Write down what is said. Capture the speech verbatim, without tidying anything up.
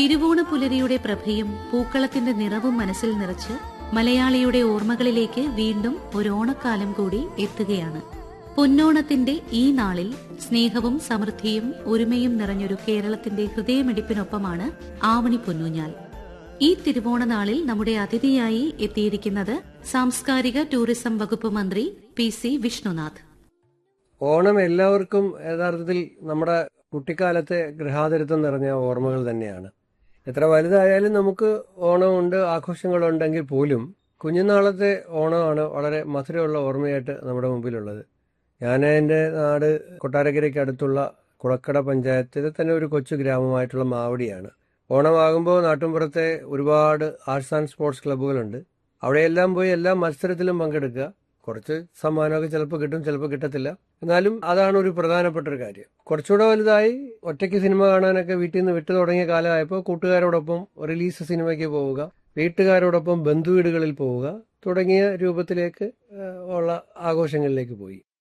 തിരുവോണപ്പുലരിയുടെ പ്രഭയും പൂക്കളത്തിന്റെ നിറവും മനസ്സിൽ നിറച്ച് മലയാളിയുടെ ഓർമ്മകളിലേക്ക് വീണ്ടും ഒരു ഓണക്കാലം കൂടി എത്തുകയാണ്. പൊന്നോണത്തിന്റെ ഈ നാളിൽ സ്നേഹവും സമൃദ്ധിയും ഒരുമയും നിറഞ്ഞൊരു കേരളത്തിന്റെ ഹൃദയമിടിപ്പിനൊപ്പമാണ് ആവണി പൊന്നൂഞ്ഞാൽ. ഈ തിരുവോണ നാളിൽ നമ്മുടെ അതിഥിയായി എത്തിയിരിക്കുന്നത് സാംസ്കാരിക ടൂറിസം വകുപ്പ് മന്ത്രി പി സി വിഷ്ണുനാഥ്. ഓണം എല്ലാവർക്കും യഥാർത്ഥത്തിൽ നമ്മുടെ കുട്ടിക്കാലത്തെ ഗൃഹാതുരത്വം നിറഞ്ഞ ഓർമ്മകൾ തന്നെയാണ്. എത്ര വലുതായാലും നമുക്ക് ഓണമുണ്ട്, ആഘോഷങ്ങളുണ്ടെങ്കിൽ പോലും കുഞ്ഞുനാളത്തെ ഓണമാണ് വളരെ മധുരമുള്ള ഓർമ്മയായിട്ട് നമ്മുടെ മുമ്പിലുള്ളത്. ഞാൻ എൻ്റെ നാട് കൊട്ടാരക്കരയ്ക്ക് അടുത്തുള്ള കുളക്കട പഞ്ചായത്തിലെ തന്നെ ഒരു കൊച്ചു ഗ്രാമമായിട്ടുള്ള മാവടിയാണ്. ഓണമാകുമ്പോൾ നാട്ടിൻപുറത്തെ ഒരുപാട് ആർട്സ് ആൻഡ് സ്പോർട്സ് ക്ലബ്ബുകളുണ്ട്. അവിടെയെല്ലാം പോയി എല്ലാ മത്സരത്തിലും പങ്കെടുക്കുക. കുറച്ച് സമ്മാനമൊക്കെ ചിലപ്പോൾ കിട്ടും, ചിലപ്പോൾ കിട്ടത്തില്ല. എന്നാലും അതാണ് ഒരു പ്രധാനപ്പെട്ട ഒരു കാര്യം. കുറച്ചുകൂടെ വലുതായി ഒറ്റയ്ക്ക് സിനിമ കാണാനൊക്കെ വീട്ടിൽ നിന്ന് വിട്ടു തുടങ്ങിയ കാലമായപ്പോൾ കൂട്ടുകാരോടൊപ്പം റിലീസ് സിനിമയ്ക്ക് പോവുക, വീട്ടുകാരോടൊപ്പം ബന്ധുവീടുകളിൽ പോവുക തുടങ്ങിയ രൂപത്തിലേക്ക് ഉള്ള ആഘോഷങ്ങളിലേക്ക് പോയി.